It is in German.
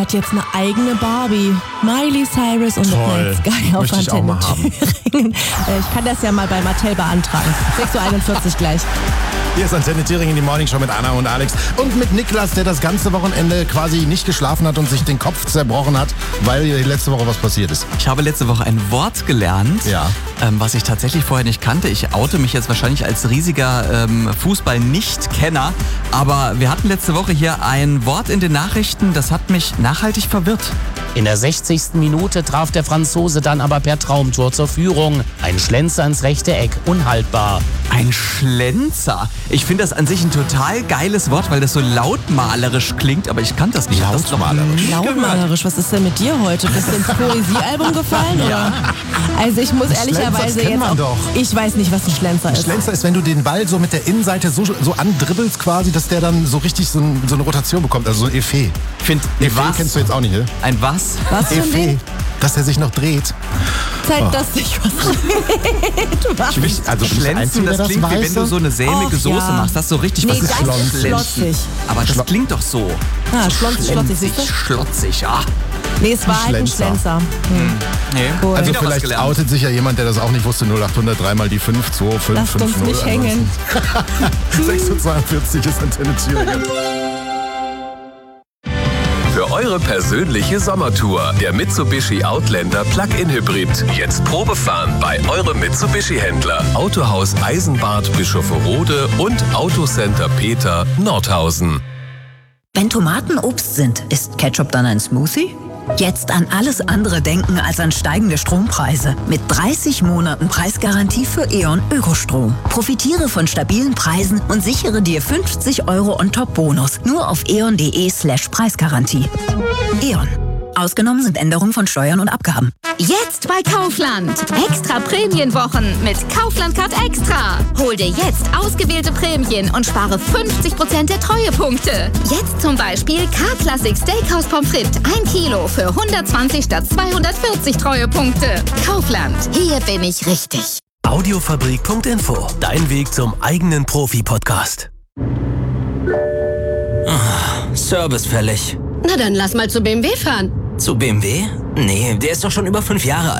hat jetzt eine eigene Barbie. Miley Cyrus und Toll. Night Sky auf Möchte ich auch mal Antenne Thüringen. Ich kann das ja mal bei Mattel beantragen. 6.41 Uhr gleich. Hier ist Antenne Thüringen, die Morning Show mit Anna und Alex. Und mit Niklas, der das ganze Wochenende quasi nicht geschlafen hat und sich den Kopf zerbrochen hat, weil letzte Woche was passiert ist. Ich habe letzte Woche ein Wort gelernt, Ja. was ich tatsächlich vorher nicht kannte. Ich oute mich jetzt wahrscheinlich als riesiger Fußball-Nicht-Kenner. Aber wir hatten letzte Woche hier ein Wort in den Nachrichten, das hat mich nachhaltig verwirrt. In der 60. Minute traf der Franzose dann aber per Traumtor zur Führung. Ein Schlenzer ins rechte Eck, unhaltbar. Ein Schlenzer. Ich finde das an sich ein total geiles Wort, weil das so lautmalerisch klingt, aber ich kann das nicht. Lautmalerisch. Lautmalerisch, was ist denn mit dir heute? Bist du ins Poesiealbum gefallen? Oder? Also ich muss ehrlicherweise kennt jetzt man auch, doch. ich weiß nicht, was ein Schlenzer ist. Schlenzer ist, wenn du den Ball so mit der Innenseite so andribbelst quasi, dass der dann so richtig so eine Rotation bekommt, also so ein Effet. Ich finde, Effet kennst du jetzt auch nicht, ne? Ein was? Was für ein Effet, Ding? dass der sich noch dreht. Zeigt das nicht, was dreht. Also Schlänzen, das klingt wie wenn du so eine sämige Och, Soße ja. machst. Das ist so richtig Nee, was das ist ist schlotzig. Aber das klingt doch so. Ah, schlotzig, siehst du? Schlotzig, ja. Nee, es war halt ein Schlenzer. Schlenzer. Nee. Cool. Also Wieder was vielleicht gelernt. outet sich ja jemand, der das auch nicht wusste. 0800 dreimal die 5, 2, 5, Lasst 5, uns 0. nicht hängen. 6.42 ist Antenne Thüringen. Für eure persönliche Sommertour. Der Mitsubishi Outlander Plug-in Hybrid. Jetzt Probefahren bei eurem Mitsubishi-Händler. Autohaus Eisenbad Bischofferode und Autocenter Peter Nordhausen. Wenn Tomaten Obst sind, ist Ketchup dann ein Smoothie? Jetzt an alles andere denken als an steigende Strompreise. Mit 30 Monaten Preisgarantie für E.ON Ökostrom. Profitiere von stabilen Preisen und sichere dir 50 € On-Top-Bonus. Nur auf eon.de/Preisgarantie. E.ON. Ausgenommen sind Änderungen von Steuern und Abgaben. Jetzt bei Kaufland. Extra Prämienwochen mit Kaufland Card Extra. Hol dir jetzt ausgewählte Prämien und spare 50% der Treuepunkte. Jetzt zum Beispiel K-Classic Steakhouse Pommes frites 1 Kilo für 120 statt 240 Treuepunkte. Kaufland. Hier bin ich richtig. Audiofabrik.info. Dein Weg zum eigenen Profi-Podcast. Service fällig. Na dann lass mal zu BMW fahren. Zu BMW? Nee, der ist doch schon über 5 Jahre alt.